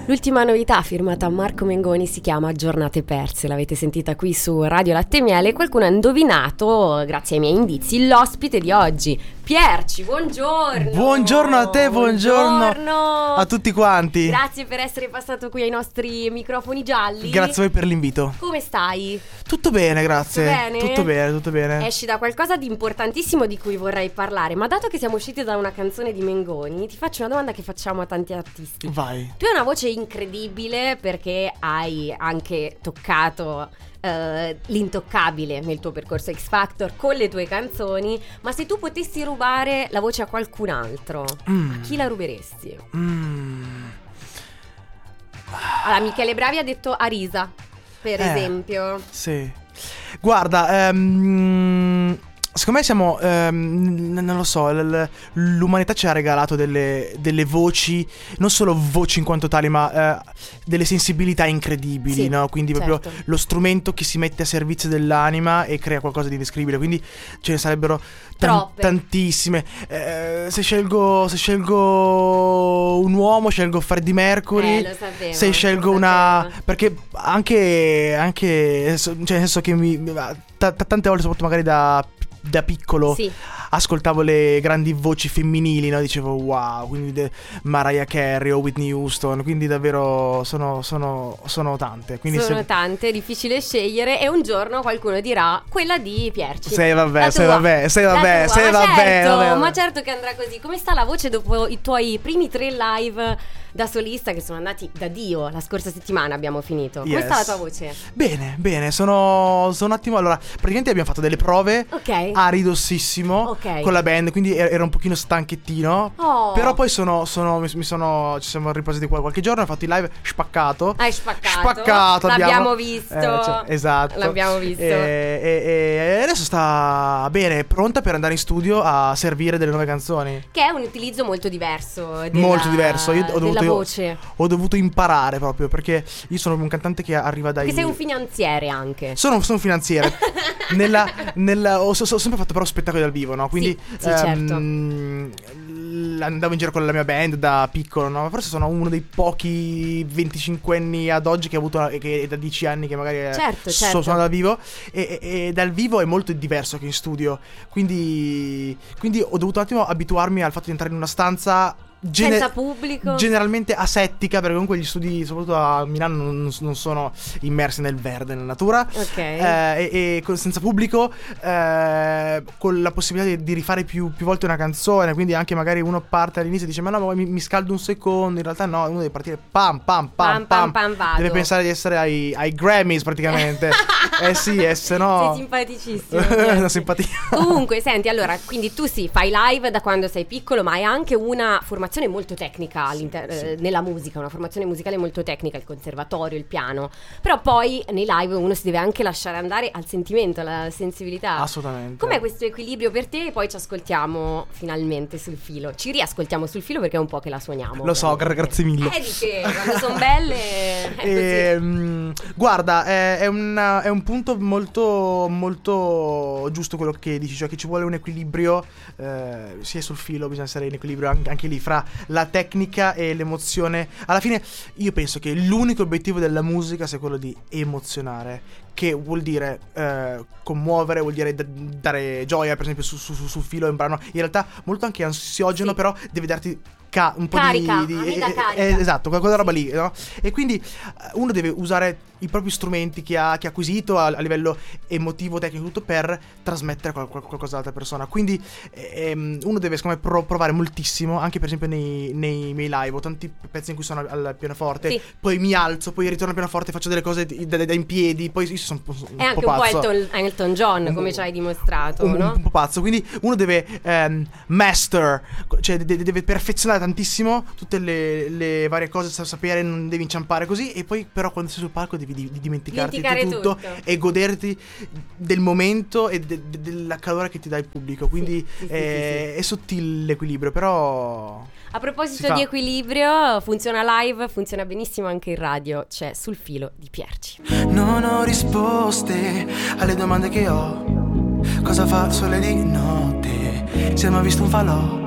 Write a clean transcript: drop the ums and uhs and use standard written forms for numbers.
L'ultima novità firmata Marco Mengoni si chiama Giornate perse, l'avete sentita qui su Radio Latte e Miele. Qualcuno ha indovinato, grazie ai miei indizi, l'ospite di oggi, Pierci. Buongiorno. Buongiorno a te, buongiorno a tutti quanti. Grazie per essere passato qui ai nostri microfoni gialli. Grazie a voi per l'invito. Come stai? Tutto bene, grazie. Tutto bene? Tutto bene. Esci da qualcosa di importantissimo di cui vorrei parlare, ma dato che siamo usciti da una canzone di Mengoni, ti faccio una domanda che facciamo a tanti artisti. Vai. Tu hai una voce incredibile perché hai anche toccato l'intoccabile nel tuo percorso X Factor con le tue canzoni, ma se tu potessi rubare la voce a qualcun altro, a chi la ruberesti? Allora, Michele Bravi ha detto Arisa, per esempio. Sì. Guarda, secondo me siamo, non lo so, l'umanità ci ha regalato delle voci, non solo voci in quanto tali, ma delle sensibilità incredibili, sì, no? Quindi certo. proprio lo strumento che si mette a servizio dell'anima e crea qualcosa di indescrivibile. Quindi ce ne sarebbero tantissime. Se scelgo un uomo, scelgo Freddie Mercury. Lo sapevo, se scelgo una... Perché anche cioè nel senso che tante volte, soprattutto magari da piccolo, sì, ascoltavo le grandi voci femminili, no? Dicevo wow, quindi Mariah Carey o Whitney Houston, quindi davvero sono tante. Quindi sono tante, è difficile scegliere e un giorno qualcuno dirà quella di Pierci. Sei vabbè. Ma certo che andrà così. Come sta la voce dopo i tuoi primi 3 live da solista che sono andati da Dio? La scorsa settimana abbiamo finito. Come sta la tua voce? Bene, sono un attimo. Allora, praticamente abbiamo fatto delle prove a ridossissimo con la band, quindi era un pochino stanchettino. Però poi ci siamo riposati qua qualche giorno, ho fatto il live spaccato. Hai spaccato. L'abbiamo visto. Esatto. L'abbiamo visto. E adesso sta bene, è pronta per andare in studio a servire delle nuove canzoni. Che è un utilizzo molto diverso. Molto diverso. Io ho dovuto imparare proprio, perché io sono un cantante che arriva dai... Che sei un finanziere anche. Sono un finanziere. Ho sempre fatto però spettacoli dal vivo, no? Quindi sì, certo. Andavo in giro con la mia band da piccolo, no? Forse sono uno dei pochi 25enni ad oggi che ha avuto che da 10 anni che magari certo. sono dal vivo e dal vivo è molto diverso che in studio. Quindi ho dovuto un attimo abituarmi al fatto di entrare in una stanza senza pubblico, generalmente asettica, perché comunque gli studi soprattutto a Milano non sono immersi nel verde, nella natura, e senza pubblico, con la possibilità di rifare più volte una canzone. Quindi anche magari uno parte all'inizio e dice ma no, mi scaldo un secondo, in realtà no, uno deve partire pam vado. Deve pensare di essere ai Grammys praticamente. Sì, se no sei simpaticissimo. Una simpatia. Comunque senti, allora, quindi tu fai live da quando sei piccolo, ma hai anche una formazione molto tecnica nella musica, una formazione musicale molto tecnica, il conservatorio, il piano. Però poi nei live uno si deve anche lasciare andare al sentimento, alla sensibilità. Assolutamente. Com'è questo equilibrio per te? E poi ci ascoltiamo finalmente sul filo. Ci riascoltiamo sul filo perché è un po' che la suoniamo. Lo so, grazie mille. Di che quando sono belle è così. Guarda, è un punto molto molto giusto quello che dici, cioè che ci vuole un equilibrio, sia sul filo, bisogna essere in equilibrio anche lì fra la tecnica e l'emozione. Alla fine io penso che l'unico obiettivo della musica sia quello di emozionare, che vuol dire commuovere, vuol dire dare gioia. Per esempio sul filo è un brano in realtà molto anche ansiogeno, però deve darti un po' carica, di carica. Esatto, quella roba lì, no? E quindi uno deve usare i propri strumenti che ha acquisito a livello emotivo, tecnico, tutto per trasmettere qualcosa all'altra persona. Quindi uno deve, secondo me, provare moltissimo, anche per esempio nei miei live. Ho tanti pezzi in cui sono al pianoforte, poi mi alzo, poi ritorno al pianoforte, faccio delle cose da in piedi, poi io sono è anche un po' Elton John, come ci hai dimostrato, no? Un po' pazzo. Quindi uno deve master, cioè deve perfezionare tantissimo tutte le varie cose, sapere, non devi inciampare così. E poi però quando sei sul palco devi dimenticarti di tutto e goderti del momento e della calore che ti dà il pubblico. Quindi è sottile l'equilibrio, però... A proposito di equilibrio, funziona live, funziona benissimo anche in radio. C'è Sul filo di Pierci. Non ho risposte alle domande che ho. Cosa fa sole di notte? Se mai visto un falò?